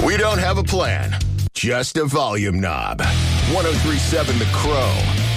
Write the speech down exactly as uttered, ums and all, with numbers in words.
We don't have a plan, just a volume knob. one oh three point seven The Crow.